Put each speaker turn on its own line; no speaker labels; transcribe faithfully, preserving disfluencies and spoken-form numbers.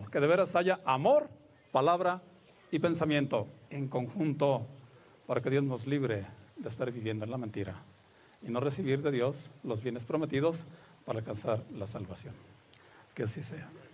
que de veras haya amor, palabra y pensamiento en conjunto, para que Dios nos libre de estar viviendo en la mentira y no recibir de Dios los bienes prometidos para alcanzar la salvación. Que así sea.